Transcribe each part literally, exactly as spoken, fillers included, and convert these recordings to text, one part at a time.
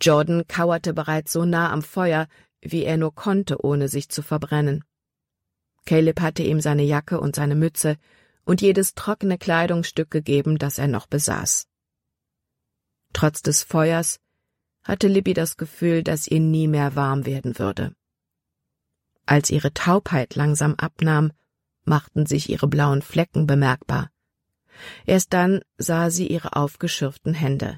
Jordan kauerte bereits so nah am Feuer, wie er nur konnte, ohne sich zu verbrennen. Caleb hatte ihm seine Jacke und seine Mütze und jedes trockene Kleidungsstück gegeben, das er noch besaß. Trotz des Feuers hatte Libby das Gefühl, dass ihr nie mehr warm werden würde. Als ihre Taubheit langsam abnahm, machten sich ihre blauen Flecken bemerkbar. Erst dann sah sie ihre aufgeschürften Hände.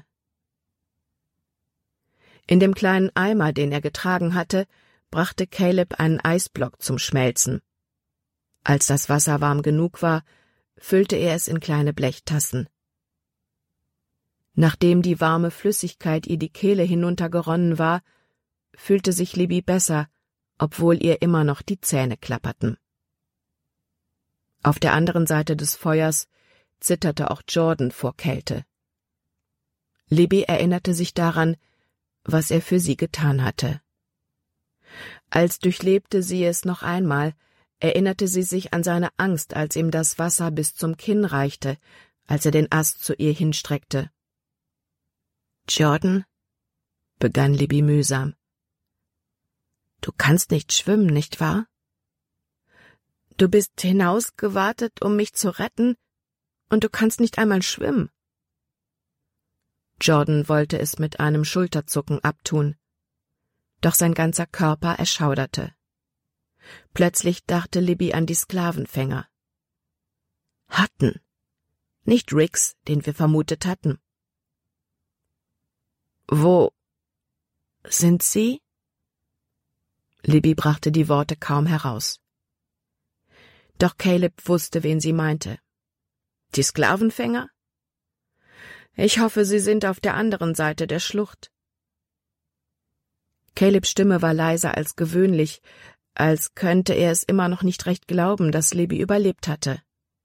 In dem kleinen Eimer, den er getragen hatte, brachte Caleb einen Eisblock zum Schmelzen. Als das Wasser warm genug war, füllte er es in kleine Blechtassen. Nachdem die warme Flüssigkeit ihr die Kehle hinuntergeronnen war, fühlte sich Libby besser, obwohl ihr immer noch die Zähne klapperten. Auf der anderen Seite des Feuers zitterte auch Jordan vor Kälte. Libby erinnerte sich daran, was er für sie getan hatte. Als durchlebte sie es noch einmal, erinnerte sie sich an seine Angst, als ihm das Wasser bis zum Kinn reichte, als er den Ast zu ihr hinstreckte. »Jordan«, begann Libby mühsam, »du kannst nicht schwimmen, nicht wahr? Du bist hinausgewartet, um mich zu retten, und du kannst nicht einmal schwimmen.« Jordan wollte es mit einem Schulterzucken abtun, doch sein ganzer Körper erschauderte. Plötzlich dachte Libby an die Sklavenfänger. Hutton, nicht Riggs, den wir vermutet hatten. »Wo sind Sie?« Libby brachte die Worte kaum heraus. Doch Caleb wusste, wen sie meinte. »Die Sklavenfänger? Ich hoffe, sie sind auf der anderen Seite der Schlucht.« Calebs Stimme war leiser als gewöhnlich, als könnte er es immer noch nicht recht glauben, dass Libby überlebt hatte.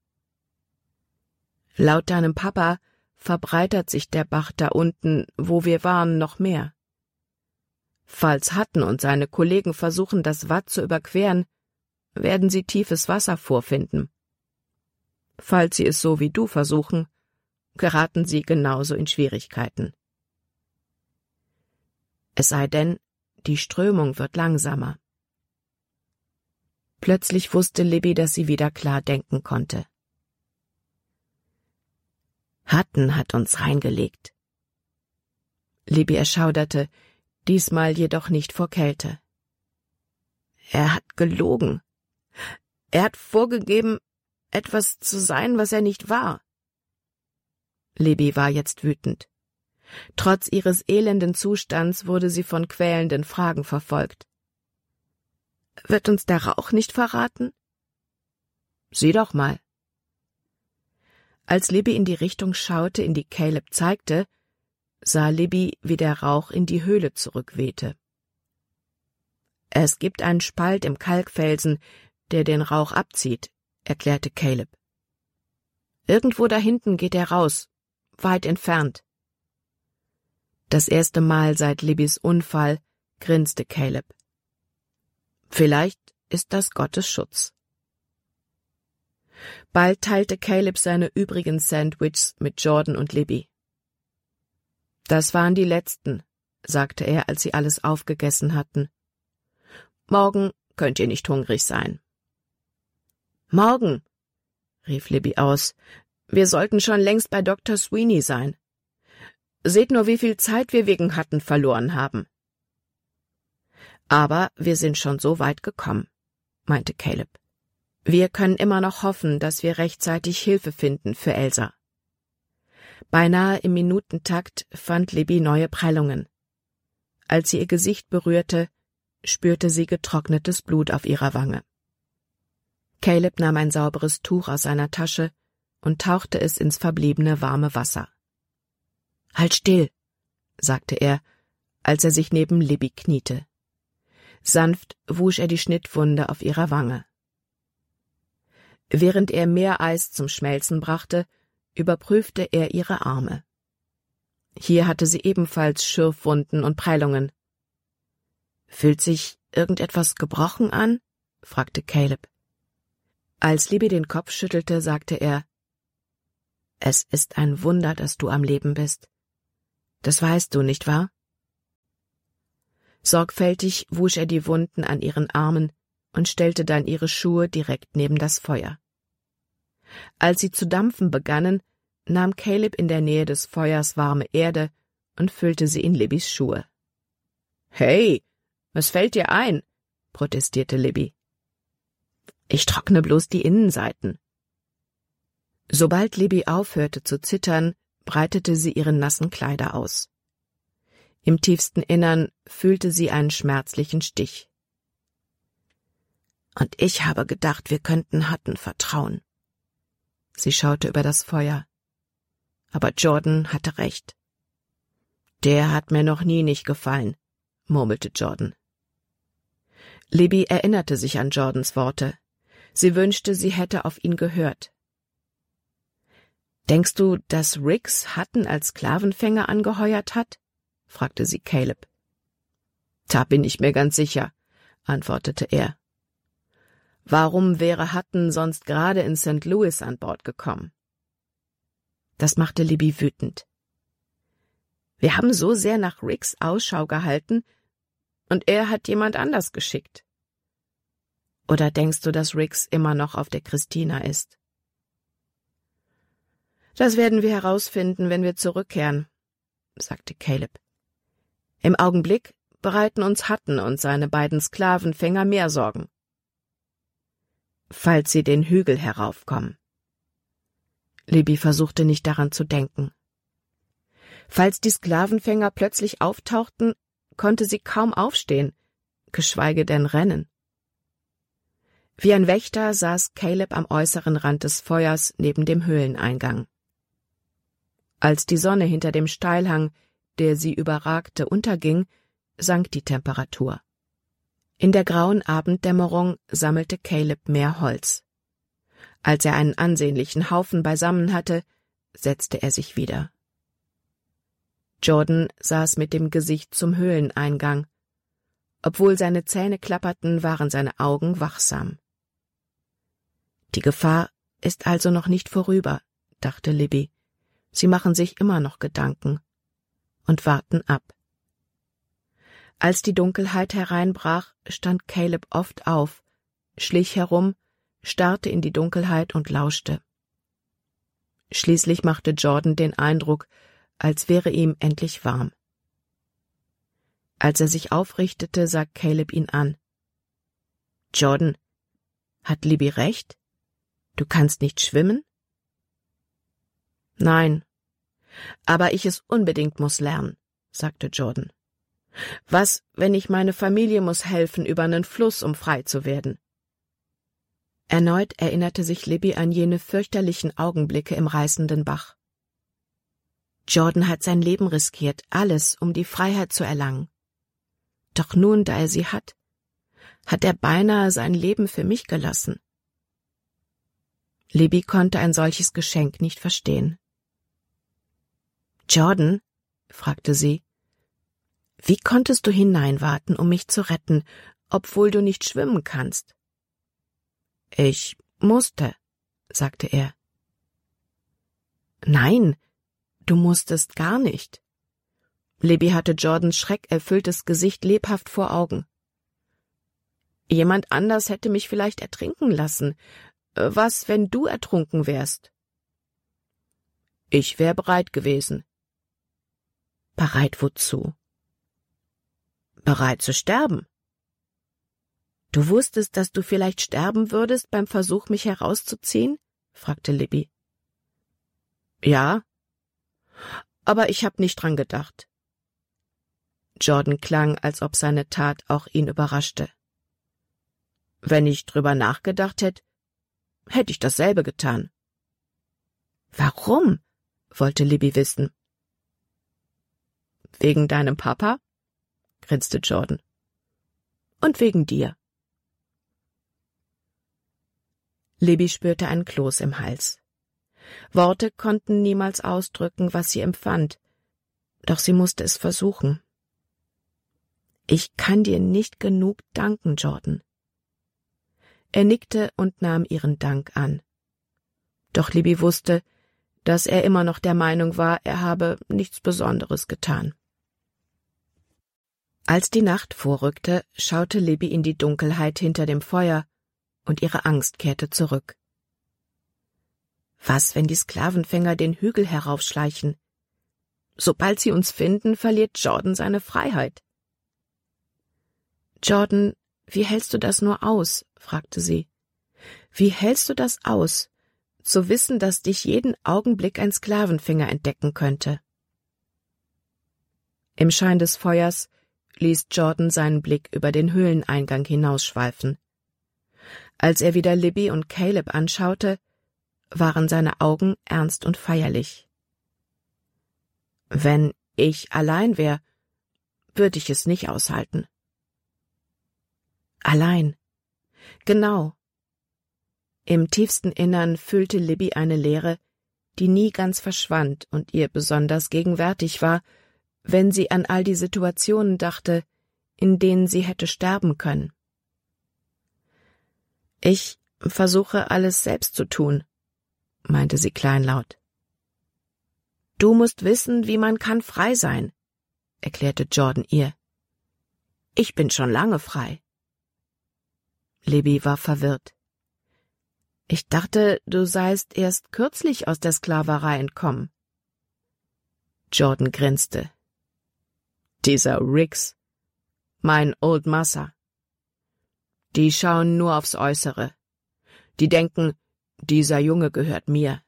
»Laut deinem Papa verbreitert sich der Bach da unten, wo wir waren, noch mehr. Falls Hutton und seine Kollegen versuchen, das Watt zu überqueren, werden sie tiefes Wasser vorfinden. Falls sie es so wie du versuchen, geraten sie genauso in Schwierigkeiten. Es sei denn, die Strömung wird langsamer.« Plötzlich wusste Libby, dass sie wieder klar denken konnte. »Hutton hat uns reingelegt.« Libby erschauderte, diesmal jedoch nicht vor Kälte. »Er hat gelogen. Er hat vorgegeben, etwas zu sein, was er nicht war.« Libby war jetzt wütend. Trotz ihres elenden Zustands wurde sie von quälenden Fragen verfolgt. »Wird uns der Rauch nicht verraten?« »Sieh doch mal.« Als Libby in die Richtung schaute, in die Caleb zeigte, sah Libby, wie der Rauch in die Höhle zurückwehte. »Es gibt einen Spalt im Kalkfelsen, der den Rauch abzieht«, erklärte Caleb. »Irgendwo da hinten geht er raus, weit entfernt.« Das erste Mal seit Libbys Unfall grinste Caleb. »Vielleicht ist das Gottes Schutz.« Bald teilte Caleb seine übrigen Sandwiches mit Jordan und Libby. »Das waren die letzten«, sagte er, als sie alles aufgegessen hatten. »Morgen könnt ihr nicht hungrig sein.« »Morgen«, rief Libby aus, »wir sollten schon längst bei Doktor Sweeney sein. Seht nur, wie viel Zeit wir wegen Hutton verloren haben.« »Aber wir sind schon so weit gekommen«, meinte Caleb. »Wir können immer noch hoffen, dass wir rechtzeitig Hilfe finden für Elsa.« Beinahe im Minutentakt fand Libby neue Prellungen. Als sie ihr Gesicht berührte, spürte sie getrocknetes Blut auf ihrer Wange. Caleb nahm ein sauberes Tuch aus seiner Tasche und tauchte es ins verbliebene warme Wasser. »Halt still«, sagte er, als er sich neben Libby kniete. Sanft wusch er die Schnittwunde auf ihrer Wange. Während er mehr Eis zum Schmelzen brachte, überprüfte er ihre Arme. Hier hatte sie ebenfalls Schürfwunden und Prellungen. »Fühlt sich irgendetwas gebrochen an?« fragte Caleb. Als Libby den Kopf schüttelte, sagte er, »Es ist ein Wunder, dass du am Leben bist. Das weißt du, nicht wahr?« Sorgfältig wusch er die Wunden an ihren Armen und stellte dann ihre Schuhe direkt neben das Feuer. Als sie zu dampfen begannen, nahm Caleb in der Nähe des Feuers warme Erde und füllte sie in Libbys Schuhe. »Hey, was fällt dir ein?« protestierte Libby. »Ich trockne bloß die Innenseiten.« Sobald Libby aufhörte zu zittern, breitete sie ihre nassen Kleider aus. Im tiefsten Innern fühlte sie einen schmerzlichen Stich. »Und ich habe gedacht, wir könnten Hutton vertrauen.« Sie schaute über das Feuer. Aber Jordan hatte recht. »Der hat mir noch nie nicht gefallen«, murmelte Jordan. Libby erinnerte sich an Jordans Worte. Sie wünschte, sie hätte auf ihn gehört. »Denkst du, dass Riggs Hutton als Sklavenfänger angeheuert hat?« fragte sie Caleb. »Da bin ich mir ganz sicher«, antwortete er. »Warum wäre Hutton sonst gerade in Sankt Louis an Bord gekommen?« Das machte Libby wütend. »Wir haben so sehr nach Riggs Ausschau gehalten, und er hat jemand anders geschickt.« »Oder denkst du, dass Riggs immer noch auf der Christina ist?« »Das werden wir herausfinden, wenn wir zurückkehren«, sagte Caleb. »Im Augenblick bereiten uns Hutton und seine beiden Sklavenfänger mehr Sorgen. Falls sie den Hügel heraufkommen.« Libby versuchte nicht daran zu denken. Falls die Sklavenfänger plötzlich auftauchten, konnte sie kaum aufstehen, geschweige denn rennen. Wie ein Wächter saß Caleb am äußeren Rand des Feuers neben dem Höhleneingang. Als die Sonne hinter dem Steilhang, der sie überragte, unterging, sank die Temperatur. In der grauen Abenddämmerung sammelte Caleb mehr Holz. Als er einen ansehnlichen Haufen beisammen hatte, setzte er sich wieder. Jordan saß mit dem Gesicht zum Höhleneingang. Obwohl seine Zähne klapperten, waren seine Augen wachsam. »Die Gefahr ist also noch nicht vorüber«, dachte Libby. »Sie machen sich immer noch Gedanken und warten ab.« Als die Dunkelheit hereinbrach, stand Caleb oft auf, schlich herum, starrte in die Dunkelheit und lauschte. Schließlich machte Jordan den Eindruck, als wäre ihm endlich warm. Als er sich aufrichtete, sah Caleb ihn an. »Jordan, hat Libby recht? Du kannst nicht schwimmen?« »Nein, aber ich es unbedingt muss lernen«, sagte Jordan. »Was, wenn ich meine Familie muss helfen über einen Fluss, um frei zu werden?« Erneut erinnerte sich Libby an jene fürchterlichen Augenblicke im reißenden Bach. Jordan hat sein Leben riskiert, alles, um die Freiheit zu erlangen. Doch nun, da er sie hat, hat er beinahe sein Leben für mich gelassen. Libby konnte ein solches Geschenk nicht verstehen. »Jordan«, fragte sie, »wie konntest du hineinwarten, um mich zu retten, obwohl du nicht schwimmen kannst?« »Ich musste«, sagte er. »Nein, du musstest gar nicht.« Libby hatte Jordans schreckerfülltes Gesicht lebhaft vor Augen. »Jemand anders hätte mich vielleicht ertrinken lassen. Was, wenn du ertrunken wärst?« »Ich wäre bereit gewesen.« »Bereit wozu?« »Bereit zu sterben.« »Du wusstest, dass du vielleicht sterben würdest beim Versuch, mich herauszuziehen?« fragte Libby. »Ja, aber ich habe nicht dran gedacht.« Jordan klang, als ob seine Tat auch ihn überraschte. »Wenn ich drüber nachgedacht hätte, hätte ich dasselbe getan.« »Warum?« wollte Libby wissen. »Wegen deinem Papa?« grinste Jordan. »Und wegen dir.« Libby spürte ein Kloß im Hals. Worte konnten niemals ausdrücken, was sie empfand, doch sie musste es versuchen. »Ich kann dir nicht genug danken, Jordan.« Er nickte und nahm ihren Dank an. Doch Libby wusste, dass er immer noch der Meinung war, er habe nichts Besonderes getan. Als die Nacht vorrückte, schaute Libby in die Dunkelheit hinter dem Feuer, und ihre Angst kehrte zurück. Was, wenn die Sklavenfänger den Hügel heraufschleichen? Sobald sie uns finden, verliert Jordan seine Freiheit. »Jordan, wie hältst du das nur aus?« fragte sie. »Wie hältst du das aus, zu wissen, dass dich jeden Augenblick ein Sklavenfänger entdecken könnte?« Im Schein des Feuers ließ Jordan seinen Blick über den Höhleneingang hinausschweifen. Als er wieder Libby und Caleb anschaute, waren seine Augen ernst und feierlich. »Wenn ich allein wär, würde ich es nicht aushalten.« Allein. Genau. Im tiefsten Innern fühlte Libby eine Leere, die nie ganz verschwand und ihr besonders gegenwärtig war, wenn sie an all die Situationen dachte, in denen sie hätte sterben können. »Ich versuche, alles selbst zu tun«, meinte sie kleinlaut. »Du musst wissen, wie man kann frei sein«, erklärte Jordan ihr. »Ich bin schon lange frei.« Libby war verwirrt. »Ich dachte, du seist erst kürzlich aus der Sklaverei entkommen.« Jordan grinste. »Dieser Riggs, mein Old Massa. Die schauen nur aufs Äußere. Die denken, dieser Junge gehört mir.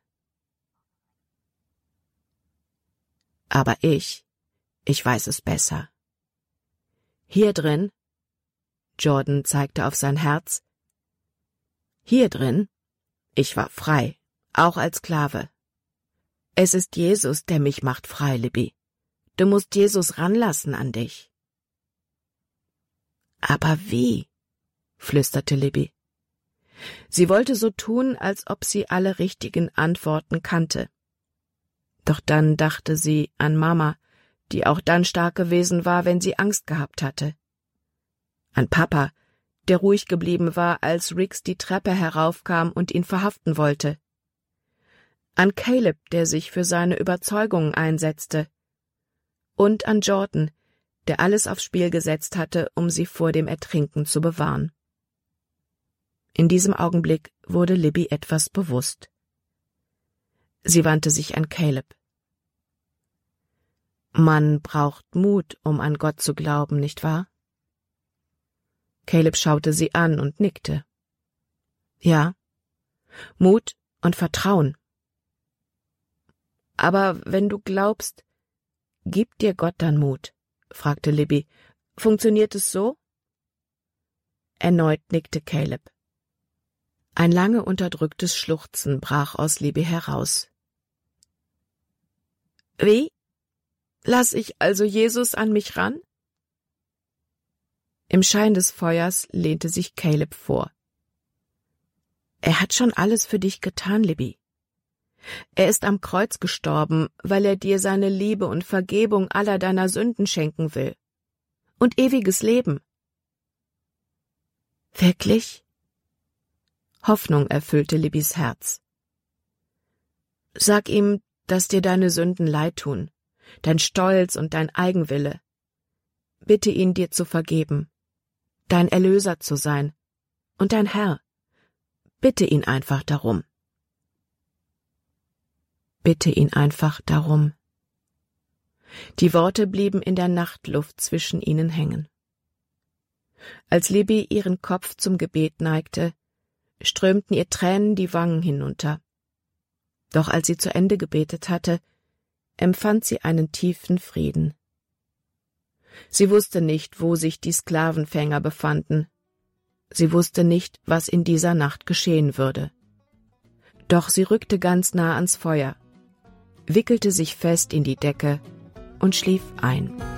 Aber ich, ich weiß es besser. Hier drin«, Jordan zeigte auf sein Herz, »hier drin, ich war frei, auch als Sklave. Es ist Jesus, der mich macht frei, Libby. Du musst Jesus ranlassen an dich.« »Aber wie?«, flüsterte Libby. Sie wollte so tun, als ob sie alle richtigen Antworten kannte. Doch dann dachte sie an Mama, die auch dann stark gewesen war, wenn sie Angst gehabt hatte. An Papa, der ruhig geblieben war, als Riggs die Treppe heraufkam und ihn verhaften wollte. An Caleb, der sich für seine Überzeugungen einsetzte. Und an Jordan, der alles aufs Spiel gesetzt hatte, um sie vor dem Ertrinken zu bewahren. In diesem Augenblick wurde Libby etwas bewusst. Sie wandte sich an Caleb. »Man braucht Mut, um an Gott zu glauben, nicht wahr?« Caleb schaute sie an und nickte. »Ja, Mut und Vertrauen.« »Aber wenn du glaubst, gibt dir Gott dann Mut?« fragte Libby. »Funktioniert es so?« Erneut nickte Caleb. Ein lange unterdrücktes Schluchzen brach aus Libby heraus. »Wie? Lass ich also Jesus an mich ran?« Im Schein des Feuers lehnte sich Caleb vor. »Er hat schon alles für dich getan, Libby. Er ist am Kreuz gestorben, weil er dir seine Liebe und Vergebung aller deiner Sünden schenken will. Und ewiges Leben.« »Wirklich?« Hoffnung erfüllte Libbys Herz. »Sag ihm, dass dir deine Sünden leid tun, dein Stolz und dein Eigenwille. Bitte ihn, dir zu vergeben, dein Erlöser zu sein und dein Herr. Bitte ihn einfach darum.« Bitte ihn einfach darum. Die Worte blieben in der Nachtluft zwischen ihnen hängen. Als Libby ihren Kopf zum Gebet neigte, strömten ihr Tränen die Wangen hinunter. Doch als sie zu Ende gebetet hatte, empfand sie einen tiefen Frieden. Sie wusste nicht, wo sich die Sklavenfänger befanden. Sie wusste nicht, was in dieser Nacht geschehen würde. Doch sie rückte ganz nah ans Feuer, wickelte sich fest in die Decke und schlief ein.